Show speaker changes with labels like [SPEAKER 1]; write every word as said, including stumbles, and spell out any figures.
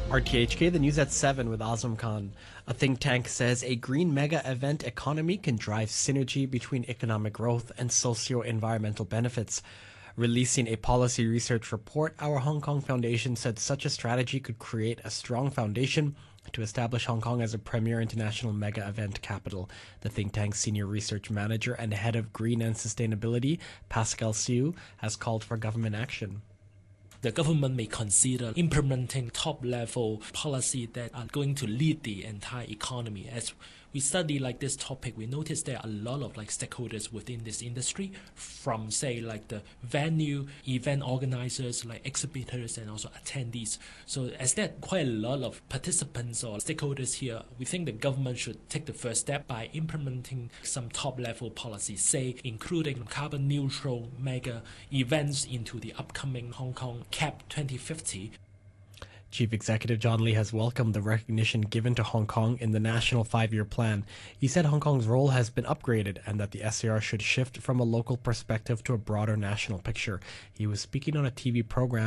[SPEAKER 1] R T H K, the news at seven with Azam Khan. A think tank says a green mega event economy can drive synergy between economic growth and socio-environmental benefits. Releasing a policy research report, our Hong Kong Foundation said such a strategy could create a strong foundation to establish Hong Kong as a premier international mega event capital. The think tank's senior research manager and head of green and sustainability, Pascal Siu, has called for government action.
[SPEAKER 2] The government may consider implementing top-level policy that are going to lead the entire economy. As we study like this topic, we notice there are a lot of like stakeholders within this industry, from say like the venue, event organizers, like exhibitors, and also attendees. So as there are quite a lot of participants or stakeholders here, we think the government should take the first step by implementing some top-level policies, say including carbon-neutral mega events into the upcoming Hong Kong C A P twenty fifty.
[SPEAKER 1] Chief Executive John Lee has welcomed the recognition given to Hong Kong in the National Five-Year Plan. He said Hong Kong's role has been upgraded and that the S A R should shift from a local perspective to a broader national picture. He was speaking on a T V program